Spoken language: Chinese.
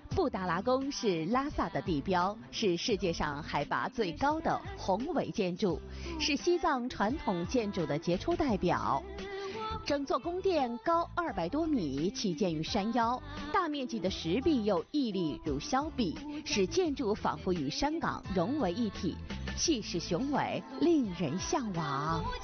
布达拉宫是拉萨的地标，是世界上海拔最高的宏伟建筑，是西藏传统建筑的杰出代表。整座宫殿高200多米，起建于山腰，大面积的石壁又屹立如峭壁，使建筑仿佛与山岗融为一体，气势雄伟，令人向往。